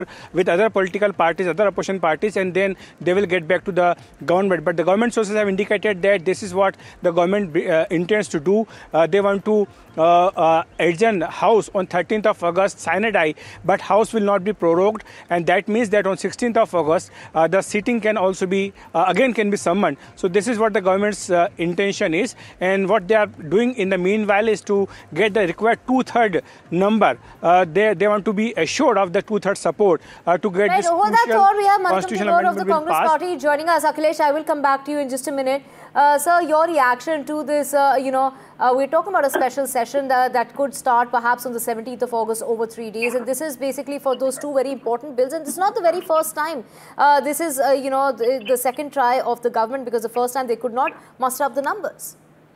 with other political parties, other opposition parties, and then they will get back to the government. But the government sources have indicated that this is what the government intends to do. They want to adjourn House on 13th of August, sine die, but House will not be prorogued, and that means that on 16th of August, the sitting can also be, again can be summoned. So this is what the government's intention is, and what they are doing in the meanwhile is to get the required two-third number. They want to be assured of the two-third support to get this constitutional amendment of the Congress Party joining us. Akhilesh, I will come back to you in just a minute. Sir, your reaction to this, we're talking about a special session that could start perhaps on the 17th of August over 3 days. And this is basically for those two very important bills. And this is not the very first time. This is, the second try of the government, because the first time they could not muster up the numbers.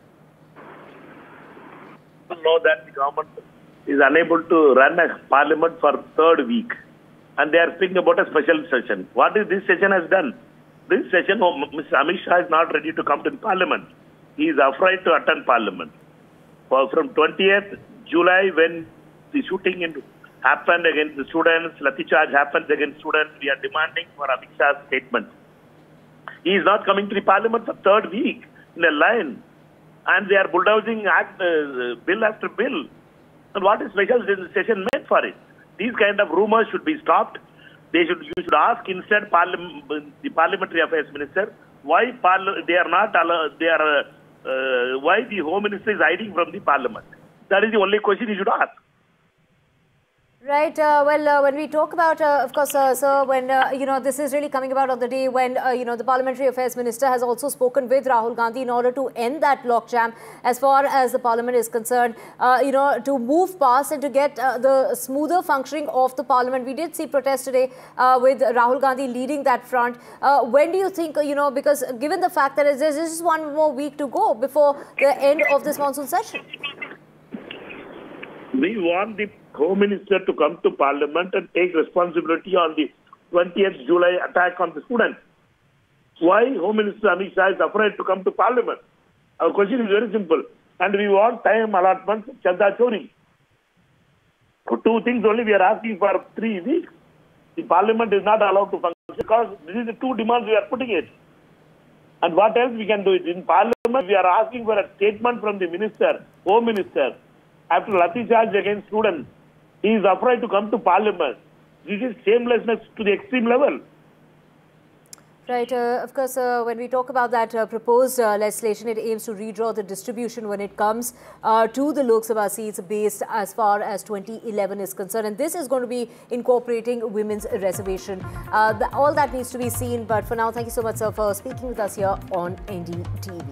Know that the government is unable to run a parliament for third week. And they are speaking about a special session. What is this session has done? This session, Mr. Amit Shah is not ready to come to the parliament. He is afraid to attend parliament. From 20th July, when the shooting happened against the students, lathi charge happens against students, we are demanding for Amit Shah's statement. He is not coming to the parliament for third week in a line. And they are bulldozing bill after bill. And what is special session meant for it? These kind of rumors should be stopped. You should ask instead the Parliamentary Affairs Minister why why the Home Minister is hiding from the Parliament. That is the only question you should ask. Right. When we talk about, of course, sir, when, this is really coming about on the day when, the Parliamentary Affairs Minister has also spoken with Rahul Gandhi in order to end that logjam as far as the Parliament is concerned, to move past and to get the smoother functioning of the Parliament. We did see protests today with Rahul Gandhi leading that front. When do you think, because given the fact that there's just one more week to go before the end of this monsoon session? We want the Home Minister to come to Parliament and take responsibility on the 20th July attack on the students. Why Home Minister Amit Shah is afraid to come to Parliament? Our question is very simple. And we want time allotment of Chanda Chori. For two things only we are asking for 3 weeks. The Parliament is not allowed to function because this is the two demands we are putting it. And what else we can do it? In Parliament we are asking for a statement from the Minister, Home Minister, after lathi charge against students. He is afraid to come to Parliament. This is shamelessness to the extreme level. Right. Of course, when we talk about that proposed legislation, it aims to redraw the distribution when it comes to the Lok Sabha seats based as far as 2011 is concerned. And this is going to be incorporating women's reservation. All that needs to be seen. But for now, thank you so much, sir, for speaking with us here on NDTV.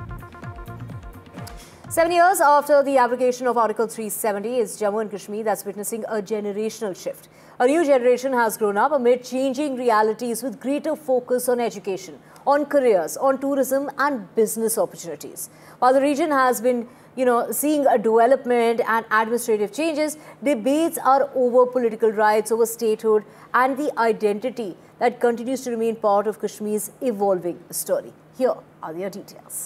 7 years after the abrogation of Article 370, it's Jammu and Kashmir that's witnessing a generational shift. A new generation has grown up amid changing realities with greater focus on education, on careers, on tourism and business opportunities. While the region has been, seeing a development and administrative changes, debates are over political rights, over statehood and the identity that continues to remain part of Kashmir's evolving story. Here are their details.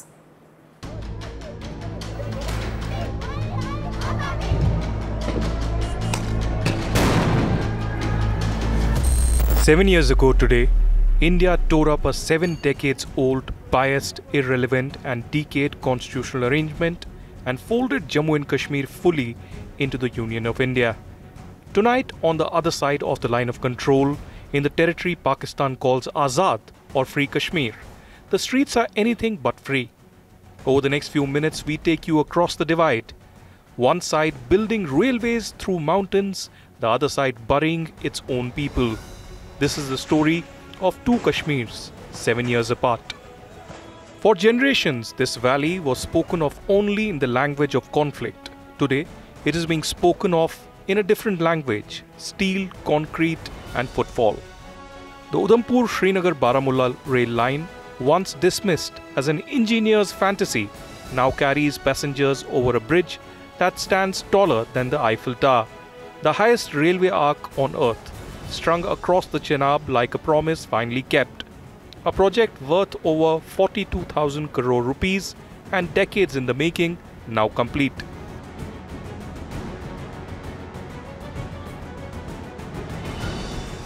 Seven years ago today, India tore up a 7 decades-old, biased, irrelevant and decayed constitutional arrangement and folded Jammu and Kashmir fully into the Union of India. Tonight, on the other side of the line of control, in the territory Pakistan calls Azad or Free Kashmir, the streets are anything but free. Over the next few minutes, we take you across the divide. One side building railways through mountains, the other side burying its own people. This is the story of two Kashmirs, 7 years apart. For generations, this valley was spoken of only in the language of conflict. Today, it is being spoken of in a different language: steel, concrete and footfall. The Udhampur-Srinagar-Baramulla rail line, once dismissed as an engineer's fantasy, now carries passengers over a bridge that stands taller than the Eiffel Tower, the highest railway arc on earth, strung across the Chenab like a promise finally kept. A project worth over 42,000 crore rupees and decades in the making, now complete.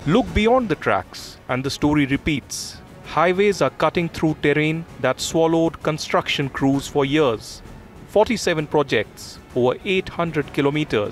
Look beyond the tracks and the story repeats. Highways are cutting through terrain that swallowed construction crews for years. 47 projects, over 800 kilometers.